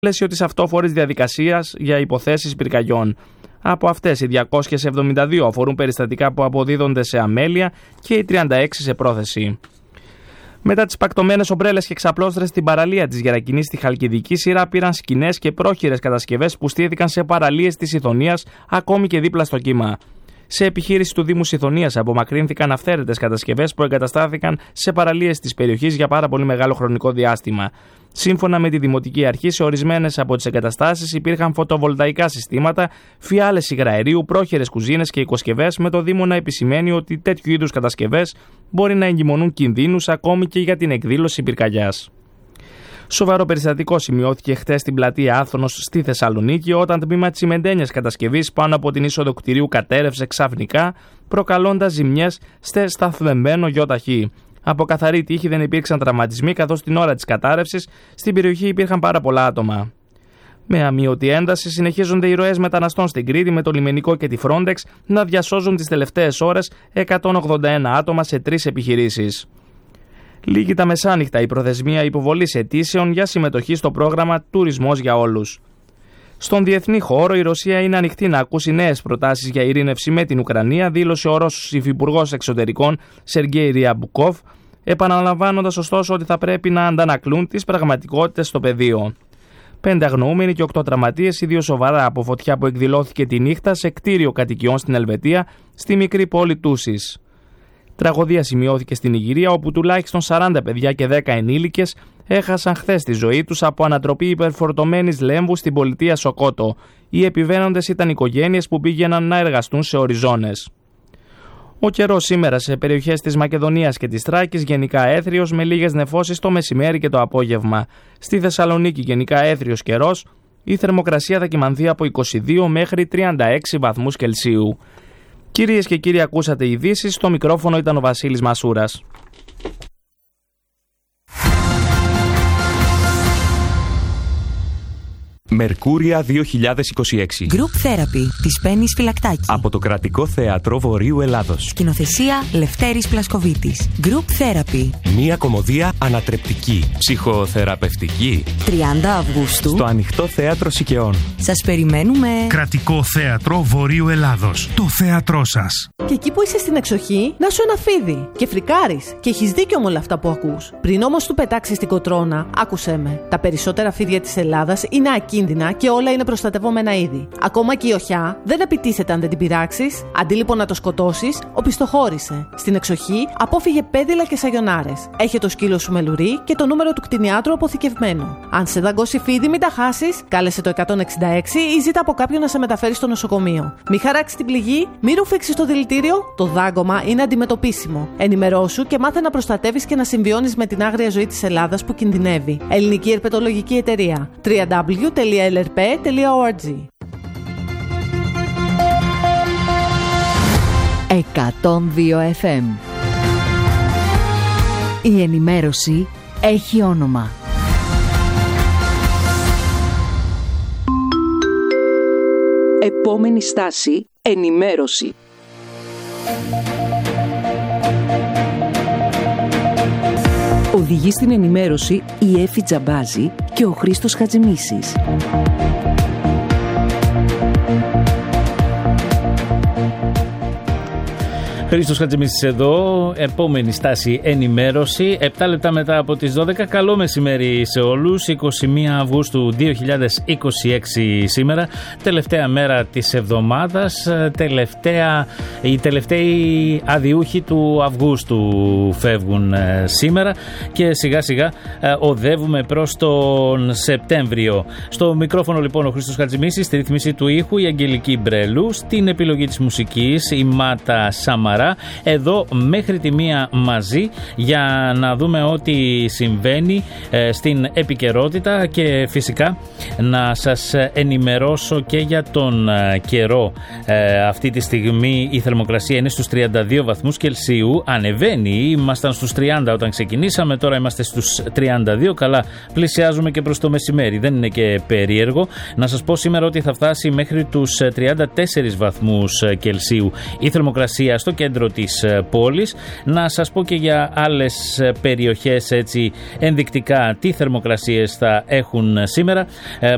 πλαίσιο της αυτόφορης διαδικασίας για υποθέσεις πυρκαγιών. Από αυτές οι 272 αφορούν περιστατικά που αποδίδονται σε αμέλεια και οι 36 σε πρόθεση. Μετά τις πακτωμένες ομπρέλες και εξαπλώστρες στην παραλία της Γερακινής στη Χαλκιδική, σειρά πήραν σκηνές και πρόχειρες κατασκευές που στήθηκαν σε παραλίες της Ηθωνίας, ακόμη και δίπλα στο κύμα. Σε επιχείρηση του Δήμου Ηθωνίας απομακρύνθηκαν αυθαίρετες κατασκευές που εγκαταστάθηκαν σε παραλίες της περιοχής για πάρα πολύ μεγάλο χρονικό διάστημα. Σύμφωνα με τη Δημοτική Αρχή, σε ορισμένες από τις εγκαταστάσεις υπήρχαν φωτοβολταϊκά συστήματα, φιάλες υγραερίου, πρόχειρες κουζίνες και οικοσκευές, με το Δήμο να επισημαίνει ότι τέτοιου είδους κατασκευές μπορεί να εγκυμονούν κινδύνους ακόμη και για την εκδήλωση πυρκαγιάς. Σοβαρό περιστατικό σημειώθηκε χθες στην πλατεία Άθωνος στη Θεσσαλονίκη, όταν τμήμα της τσιμεντένιας κατασκευής πάνω από την είσοδο κτηρίου κατέρευσε ξαφνικά, προκαλώντας ζημιές στο σταθμευμένο ΙΧ. Από καθαρή τύχη δεν υπήρξαν τραυματισμοί, καθώς την ώρα της κατάρρευσης στην περιοχή υπήρχαν πάρα πολλά άτομα. Με αμείωτη ένταση συνεχίζονται οι ροές μεταναστών στην Κρήτη, με το λιμενικό και τη Frontex να διασώζουν τις τελευταίες ώρες 181 άτομα σε 3 επιχειρήσεις. Λήγει τα μεσάνυχτα η προθεσμία υποβολής αιτήσεων για συμμετοχή στο πρόγραμμα Τουρισμός για Όλους. Στον διεθνή χώρο, η Ρωσία είναι ανοιχτή να ακούσει νέες προτάσεις για ειρήνευση με την Ουκρανία, δήλωσε ο Ρώσος υφυπουργός εξωτερικών Σεργέι Ριαμπουκόβ, επαναλαμβάνοντας ωστόσο ότι θα πρέπει να αντανακλούν τις πραγματικότητες στο πεδίο. 5 αγνοούμενοι και 8 τραυματίες, οι 2 σοβαρά από φωτιά που εκδηλώθηκε τη νύχτα σε κτίριο κατοικιών στην Ελβετία, στη μικρή πόλη Τούσης. Τραγωδία σημειώθηκε στην Ιγυρία, όπου τουλάχιστον 40 παιδιά και 10 ενήλικες έχασαν χθες τη ζωή τους από ανατροπή υπερφορτωμένης λέμβου στην πολιτεία Σοκότο. Οι επιβαίνοντες ήταν οικογένειες που πήγαιναν να εργαστούν σε οριζόνες. Ο καιρός σήμερα σε περιοχές της Μακεδονίας και της Θράκης γενικά έθριος, με λίγες νεφώσεις το μεσημέρι και το απόγευμα. Στη Θεσσαλονίκη γενικά έθριος καιρός, η θερμοκρασία θα κυμανθεί από 22 μέχρι 36 βαθμούς Κελσίου. Κυρίες και κύριοι, ακούσατε ειδήσεις. Στο μικρόφωνο ήταν ο Βασίλης Μασούρας. Μερκούρια 2026. Group Therapy της Πέννης Φυλακτάκη. Από το Κρατικό Θέατρο Βορείου Ελλάδος. Σκηνοθεσία Λευτέρης Πλασκοβίτης. Group Therapy. Μία κωμωδία ανατρεπτική, ψυχοθεραπευτική. 30 Αυγούστου. Στο Ανοιχτό Θέατρο Σικαιών. Σας περιμένουμε. Κρατικό Θέατρο Βορείου Ελλάδος. Το θέατρό σας. Και εκεί που είσαι στην εξοχή, να σου ένα φίδι και φρικάρεις. Και έχεις δίκιο με όλα αυτά που ακούς. Πριν όμως του πετάξεις την κοτρώνα, άκουσέ με. Τα περισσότερα φίδια της Ελλάδας είναι ακίνδυνα και όλα είναι προστατευόμενα είδη. Ακόμα και η οχιά δεν επιτίθεται αν δεν την πειράξεις. Αντί λοιπόν να το σκοτώσεις, οπισθοχώρησε. Στην εξοχή, απόφυγε πέδιλα και σαγιονάρες. Έχε το σκύλο σου με λουρί και το νούμερο του κτηνιάτρου αποθηκευμένο. Αν σε δαγκώσει φίδι, μην τα χάσεις, κάλεσε το 166 ή ζήτα από κάποιον να σε μεταφέρει στο νοσοκομείο. Μη χαράξει την πληγή, μη ρουφήξεις το δηλητήριο, το δάγκωμα είναι αντιμετωπίσιμο. Ενημερώσου και μάθε να προστατεύεις και να συμβιώνεις με την άγρια ζωή της Ελλάδας που κινδυνεύει. Ελληνική Ερπετολογική Εταιρεία. www.lrp.org 102 FM. Η ενημέρωση έχει όνομα. Επόμενη στάση, ενημέρωση. Οδηγεί στην ενημέρωση η Έφη Τζαμπάζη και ο Χρήστος Χατζημίσης. Χρήστος Χατζημίσης εδώ, επόμενη στάση ενημέρωση, 7 λεπτά μετά από τις 12. Καλό μεσημέρι σε όλους, 21 Αυγούστου 2026 σήμερα, τελευταία μέρα της εβδομάδας, οι τελευταίοι αδιούχοι του Αυγούστου φεύγουν σήμερα και σιγά σιγά οδεύουμε προς τον Σεπτέμβριο. Στο μικρόφωνο λοιπόν ο Χρήστος Χατζημίσης, στη ρύθμιση του ήχου η Αγγελική Μπρέλου, στην επιλογή της μουσικής η Μάτα Σαμαρά. Εδώ μέχρι τη 1 μαζί για να δούμε ό,τι συμβαίνει στην επικαιρότητα και φυσικά να σας ενημερώσω και για τον καιρό. Αυτή τη στιγμή η θερμοκρασία είναι στους 32 βαθμούς Κελσίου, ανεβαίνει, ήμασταν στους 30 όταν ξεκινήσαμε, τώρα είμαστε στους 32, καλά πλησιάζουμε και προς το μεσημέρι, δεν είναι και περίεργο. Να σας πω σήμερα ότι θα φτάσει μέχρι τους 34 βαθμούς Κελσίου η θερμοκρασία στο κέντρο της πόλης. Να σας πω και για άλλες περιοχές έτσι ενδεικτικά τι θερμοκρασίες θα έχουν σήμερα.